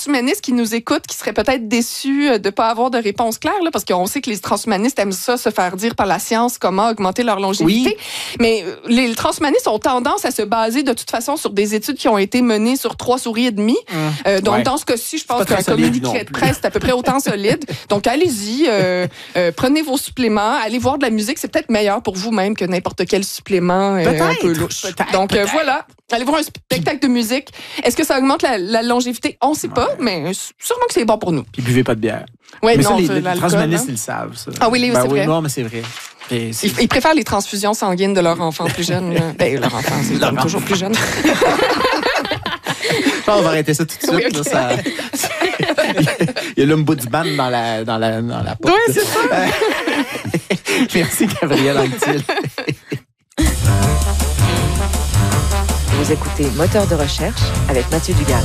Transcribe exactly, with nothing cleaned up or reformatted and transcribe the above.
transhumanistes qui nous écoutent, qui seraient peut-être déçus de ne pas avoir de réponse claire, là, parce qu'on sait que les transhumanistes aiment ça, se faire dire par la science comment augmenter leur longévité. Oui. Mais les transhumanistes ont tendance à se baser de toute façon sur des études qui ont été menées sur trois souris et demie. Mmh. Euh, donc, ouais. dans ce cas-ci, je pense qu'un communiqué de presse est à peu près autant solide. Donc, allez-y, euh, euh, prenez vos suppléments, allez voir de la musique. C'est peut-être meilleur pour vous-même que n'importe quel supplément euh, un peu louche. Peut-être, donc, peut-être. Euh, voilà. Allez voir un spectacle de musique. Est-ce que ça augmente la, la longévité? On ne sait ouais. pas, mais sûrement que c'est bon pour nous. Puis buvez pas de bière. Oui, mais non, ça, les, les transhumanistes, hein? ils le savent. Ça. Ah oui, les, ben, c'est oui, vrai. Non, mais c'est vrai. Ils, ils préfèrent les transfusions sanguines de leurs enfants plus jeunes. Ben, leur enfant, c'est leur toujours plus jeune. On va arrêter ça tout de suite. Oui, okay. là, ça... Il y a l'ombudsman dans la, dans la, dans la porte. Oui, c'est ça. Merci, Gabrielle Anctil. Vous écoutez Moteur de recherche avec Mathieu Dugal.